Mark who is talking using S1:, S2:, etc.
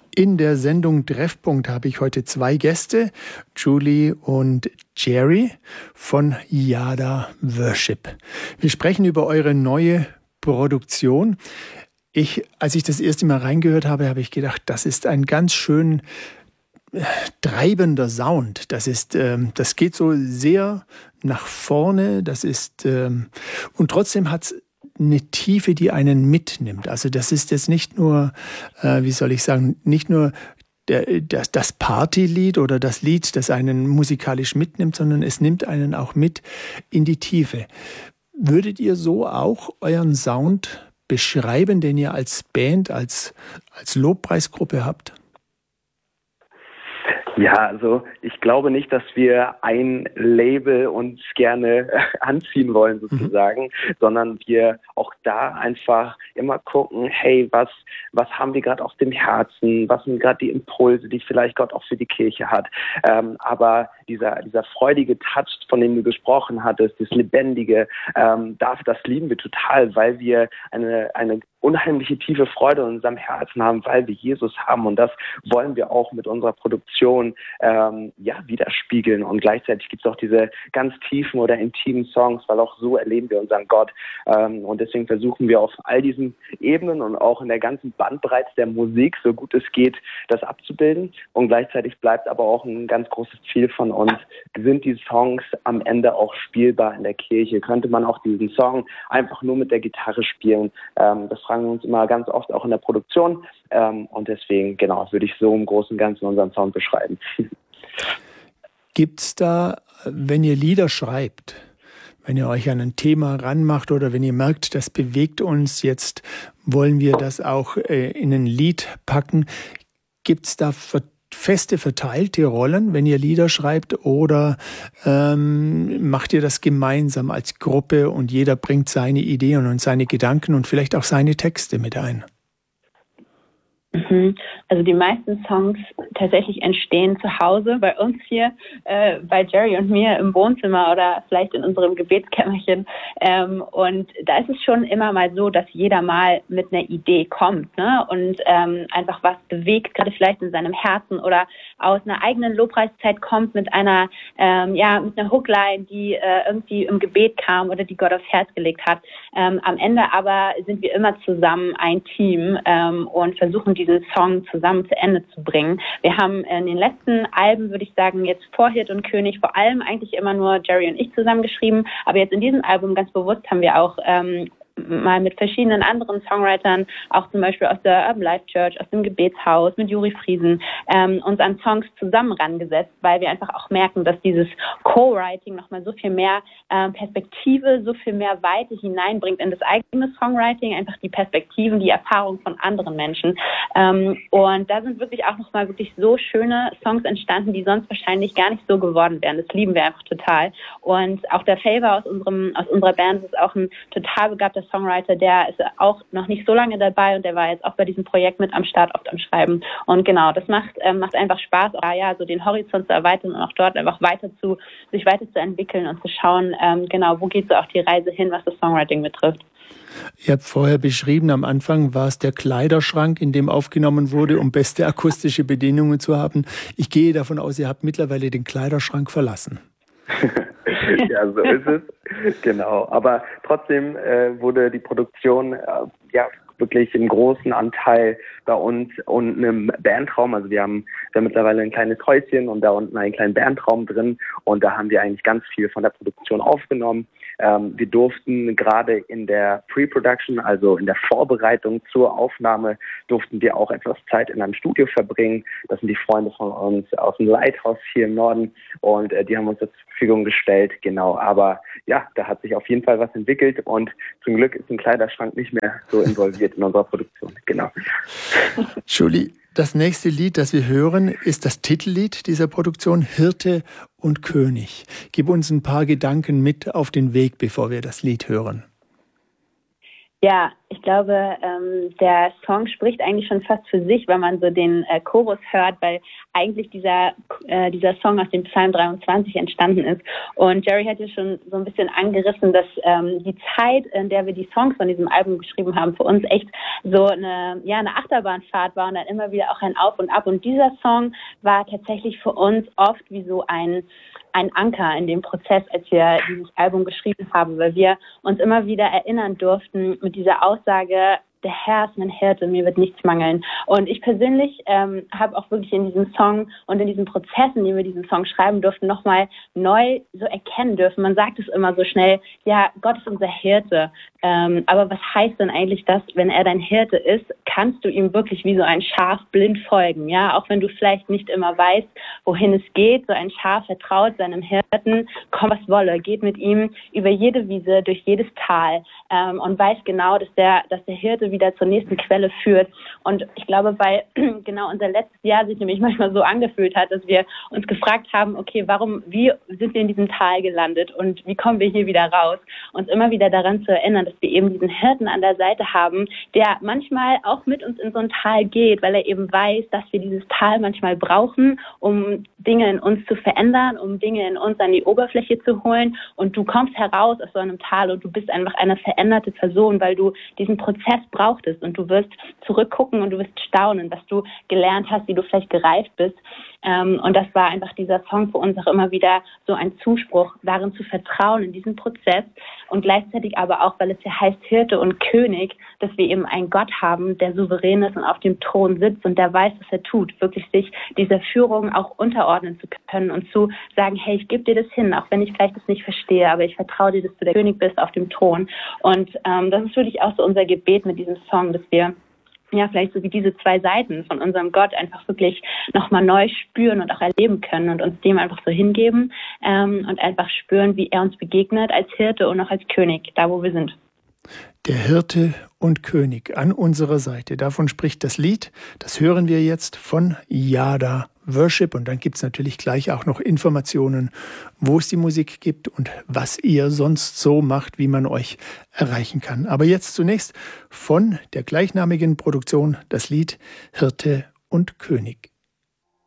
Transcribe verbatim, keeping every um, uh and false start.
S1: In der Sendung Treffpunkt habe ich heute zwei Gäste, Julie und Jerry von Yada Worship. Wir sprechen über eure neue Produktion. Ich, als ich das erste Mal reingehört habe, habe ich gedacht, das ist ein ganz schön treibender Sound. Das ist, ähm, das geht so sehr nach vorne. Das ist ähm, und trotzdem hat es eine Tiefe, die einen mitnimmt. Also das ist jetzt nicht nur, äh, wie soll ich sagen, nicht nur der, das, das Partylied oder das Lied, das einen musikalisch mitnimmt, sondern es nimmt einen auch mit in die Tiefe. Würdet ihr so auch euren Sound beschreiben, den ihr als Band, als, als Lobpreisgruppe habt?
S2: Ja, also ich glaube nicht, dass wir ein Label uns gerne anziehen wollen sozusagen, mhm. sondern wir auch da einfach immer gucken, hey, was was haben wir gerade auf dem Herzen, was sind gerade die Impulse, die vielleicht Gott auch für die Kirche hat. Ähm, aber dieser dieser freudige Touch, von dem du gesprochen hattest, das Lebendige, ähm, das, das lieben wir total, weil wir eine eine unheimliche tiefe Freude in unserem Herzen haben, weil wir Jesus haben, und das wollen wir auch mit unserer Produktion ähm, ja widerspiegeln, und gleichzeitig gibt es auch diese ganz tiefen oder intimen Songs, weil auch so erleben wir unseren Gott, ähm, und deswegen versuchen wir auf all diesen Ebenen und auch in der ganzen Bandbreite der Musik, so gut es geht, das abzubilden, und gleichzeitig bleibt aber auch ein ganz großes Ziel von uns, sind die Songs am Ende auch spielbar in der Kirche, könnte man auch diesen Song einfach nur mit der Gitarre spielen, ähm, das fragen wir uns immer ganz oft auch in der Produktion, ähm, und deswegen, genau, würde ich so im Großen und Ganzen unseren Sound beschreiben.
S1: Gibt's da, wenn ihr Lieder schreibt, wenn ihr euch an ein Thema ranmacht oder wenn ihr merkt, das bewegt uns, jetzt wollen wir das auch äh, in ein Lied packen, gibt's da ver- feste verteilte Rollen, wenn ihr Lieder schreibt, oder ähm, macht ihr das gemeinsam als Gruppe und jeder bringt seine Ideen und seine Gedanken und vielleicht auch seine Texte mit ein?
S3: Also die meisten Songs tatsächlich entstehen zu Hause bei uns hier, äh, bei Jerry und mir im Wohnzimmer oder vielleicht in unserem Gebetskämmerchen. Ähm, und da ist es schon immer mal so, dass jeder mal mit einer Idee kommt, ne? Und ähm, einfach was bewegt, gerade vielleicht in seinem Herzen oder aus einer eigenen Lobpreiszeit kommt mit einer, ähm, ja, mit einer Hookline, die äh, irgendwie im Gebet kam oder die Gott aufs Herz gelegt hat. Ähm, am Ende aber sind wir immer zusammen ein Team ähm, und versuchen diesen Song zusammen zu Ende zu bringen. Wir haben in den letzten Alben, würde ich sagen, jetzt vor Hirt und König, vor allem eigentlich immer nur Jerry und ich zusammengeschrieben, aber jetzt in diesem Album ganz bewusst haben wir auch ähm, mal mit verschiedenen anderen Songwritern, auch zum Beispiel aus der Urban Life Church, aus dem Gebetshaus, mit Juri Friesen, ähm, uns an Songs zusammen rangesetzt, weil wir einfach auch merken, dass dieses Co-Writing nochmal so viel mehr ähm, Perspektive, so viel mehr Weite hineinbringt in das eigene Songwriting, einfach die Perspektiven, die Erfahrung von anderen Menschen. Ähm, und da sind wirklich auch nochmal wirklich so schöne Songs entstanden, die sonst wahrscheinlich gar nicht so geworden wären. Das lieben wir einfach total. Und auch der Favor aus unserem, aus unserer Band ist auch ein total begabter Songwriter, der ist auch noch nicht so lange dabei und der war jetzt auch bei diesem Projekt mit am Start, oft am Schreiben. Und genau, das macht ähm, macht einfach Spaß, auch, ja, so den Horizont zu erweitern und auch dort einfach weiter zu, sich weiterzuentwickeln und zu schauen, ähm, genau, wo geht so auch die Reise hin, was das Songwriting betrifft.
S1: Ihr habt vorher beschrieben, am Anfang war es der Kleiderschrank, in dem aufgenommen wurde, um beste akustische Bedingungen zu haben. Ich gehe davon aus, ihr habt mittlerweile den Kleiderschrank verlassen.
S2: Ja, so ist es. Genau. Aber trotzdem äh, wurde die Produktion äh, ja wirklich im großen Anteil bei uns unten im Bandraum. Also wir haben, wir haben mittlerweile ein kleines Häuschen und da unten einen kleinen Bandraum drin, und da haben wir eigentlich ganz viel von der Produktion aufgenommen. Ähm, wir durften gerade in der Pre-Production, also in der Vorbereitung zur Aufnahme, durften wir auch etwas Zeit in einem Studio verbringen. Das sind die Freunde von uns aus dem Lighthouse hier im Norden, und äh, die haben uns zur Verfügung gestellt. Genau, aber ja, da hat sich auf jeden Fall was entwickelt, und zum Glück ist ein Kleiderschrank nicht mehr so involviert in unserer Produktion. Genau.
S1: Julie, das nächste Lied, das wir hören, ist das Titellied dieser Produktion, Hirte und König. Gib uns ein paar Gedanken mit auf den Weg, bevor wir das Lied hören.
S3: Ja, Ich glaube, ähm, der Song spricht eigentlich schon fast für sich, wenn man so den äh, Chorus hört, weil eigentlich dieser äh, dieser Song aus dem Psalm dreiundzwanzig entstanden ist. Und Jerry hat ja schon so ein bisschen angerissen, dass ähm, die Zeit, in der wir die Songs von diesem Album geschrieben haben, für uns echt so eine ja eine Achterbahnfahrt war und dann immer wieder auch ein Auf und Ab. Und dieser Song war tatsächlich für uns oft wie so ein ein Anker in dem Prozess, als wir dieses Album geschrieben haben, weil wir uns immer wieder erinnern durften mit dieser Aussage, der Herr ist mein Hirte, mir wird nichts mangeln. Und ich persönlich ähm, habe auch wirklich in diesem Song und in diesem Prozess, in dem wir diesen Song schreiben durften, nochmal neu so erkennen dürfen. Man sagt es immer so schnell, ja, Gott ist unser Hirte. Ähm, aber was heißt denn eigentlich das, wenn er dein Hirte ist, kannst du ihm wirklich wie so ein Schaf blind folgen, ja? Auch wenn du vielleicht nicht immer weißt, wohin es geht, so ein Schaf vertraut seinem Hirten, komm was wolle, geht mit ihm über jede Wiese, durch jedes Tal ähm, und weiß genau, dass der, dass der Hirte wieder zur nächsten Quelle führt. Und ich glaube, weil genau unser letztes Jahr sich nämlich manchmal so angefühlt hat, dass wir uns gefragt haben, okay, warum, wie sind wir in diesem Tal gelandet und wie kommen wir hier wieder raus? Uns immer wieder daran zu erinnern, dass wir eben diesen Hirten an der Seite haben, der manchmal auch mit uns in so ein Tal geht, weil er eben weiß, dass wir dieses Tal manchmal brauchen, um Dinge in uns zu verändern, um Dinge in uns an die Oberfläche zu holen. Und du kommst heraus aus so einem Tal und du bist einfach eine veränderte Person, weil du diesen Prozess brauchtest und du wirst zurückgucken und du wirst staunen, was du gelernt hast, wie du vielleicht gereift bist. Ähm, und das war einfach dieser Song für uns auch immer wieder so ein Zuspruch, darin zu vertrauen in diesen Prozess und gleichzeitig aber auch, weil es ja heißt Hirte und König, dass wir eben einen Gott haben, der souverän ist und auf dem Thron sitzt und der weiß, was er tut, wirklich sich dieser Führung auch unterordnen zu können und zu sagen, hey, ich gebe dir das hin, auch wenn ich vielleicht das nicht verstehe, aber ich vertraue dir, dass du der König bist auf dem Thron. Und ähm, das ist wirklich auch so unser Gebet mit diesem Song, dass wir ja vielleicht so wie diese zwei Seiten von unserem Gott einfach wirklich nochmal neu spüren und auch erleben können und uns dem einfach so hingeben ähm, und einfach spüren, wie er uns begegnet als Hirte und auch als König, da wo wir sind.
S1: Der Hirte und König an unserer Seite. Davon spricht das Lied. Das hören wir jetzt von Yada Worship. Und dann gibt es natürlich gleich auch noch Informationen, wo es die Musik gibt und was ihr sonst so macht, wie man euch erreichen kann. Aber jetzt zunächst von der gleichnamigen Produktion das Lied Hirte und König.